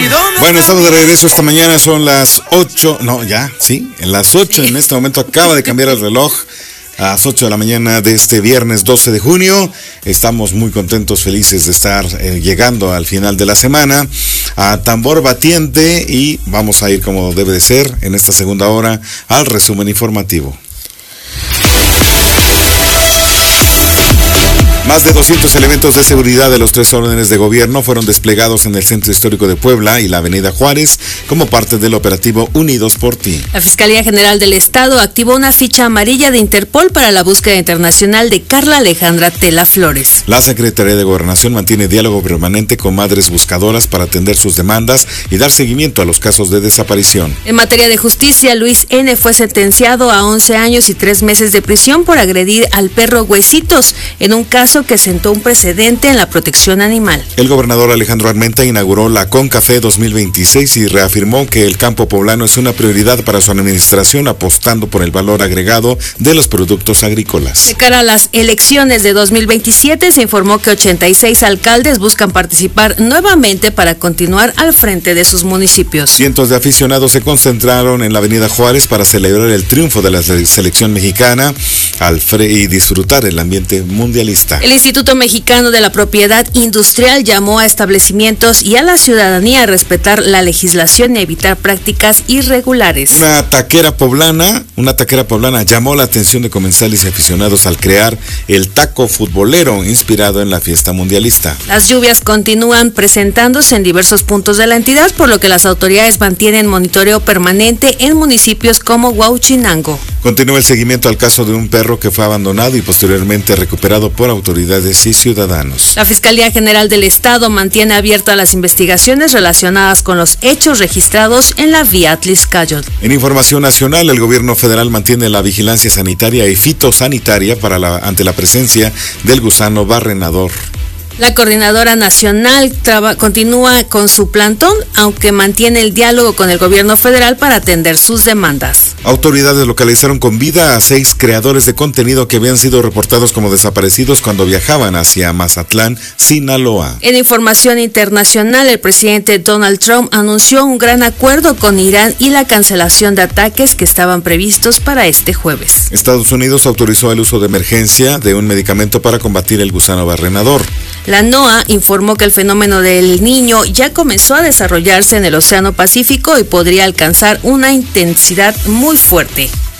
Bueno, estamos de regreso esta mañana, son las 8, no, ya, sí, en las 8 en este momento acaba de cambiar el reloj. A las 8 de la mañana de este viernes 12 de junio. Estamos muy contentos, felices de estar llegando al final de la semana a tambor batiente y vamos a ir como debe de ser en esta segunda hora al resumen informativo. Más de 200 elementos de seguridad de los 3 órdenes de gobierno fueron desplegados en el Centro Histórico de Puebla y la Avenida Juárez como parte del operativo Unidos por Ti. La Fiscalía General del Estado activó una ficha amarilla de Interpol para la búsqueda internacional de Carla Alejandra Tela Flores. La Secretaría de Gobernación mantiene diálogo permanente con madres buscadoras para atender sus demandas y dar seguimiento a los casos de desaparición. En materia de justicia, Luis N. fue sentenciado a 11 años y 3 meses de prisión por agredir al perro Huesitos en un caso que sentó un precedente en la protección animal. El gobernador Alejandro Armenta inauguró la CONCAFE 2026 y reafirmó que el campo poblano es una prioridad para su administración, apostando por el valor agregado de los productos agrícolas. De cara a las elecciones de 2027, se informó que 86 alcaldes buscan participar nuevamente para continuar al frente de sus municipios. Cientos de aficionados se concentraron en la Avenida Juárez para celebrar el triunfo de la selección mexicana y disfrutar el ambiente mundialista. El Instituto Mexicano de la Propiedad Industrial llamó a establecimientos y a la ciudadanía a respetar la legislación y evitar prácticas irregulares. Una taquera poblana llamó la atención de comensales y aficionados al crear el taco futbolero inspirado en la fiesta mundialista. Las lluvias continúan presentándose en diversos puntos de la entidad, por lo que las autoridades mantienen monitoreo permanente en municipios como Huauchinango. Continúa el seguimiento al caso de un perro que fue abandonado y posteriormente recuperado por autoridades y ciudadanos. La Fiscalía General del Estado mantiene abiertas las investigaciones relacionadas con los hechos registrados en la vía Atlixcáyotl. En información nacional, el gobierno federal mantiene la vigilancia sanitaria y fitosanitaria ante la presencia del gusano barrenador. La Coordinadora Nacional continúa con su plantón, aunque mantiene el diálogo con el gobierno federal para atender sus demandas. Autoridades localizaron con vida a 6 creadores de contenido que habían sido reportados como desaparecidos cuando viajaban hacia Mazatlán, Sinaloa. En información internacional, el presidente Donald Trump anunció un gran acuerdo con Irán y la cancelación de ataques que estaban previstos para este jueves. Estados Unidos autorizó el uso de emergencia de un medicamento para combatir el gusano barrenador. La NOAA informó que el fenómeno del Niño ya comenzó a desarrollarse en el Océano Pacífico y podría alcanzar una intensidad muy fuerte.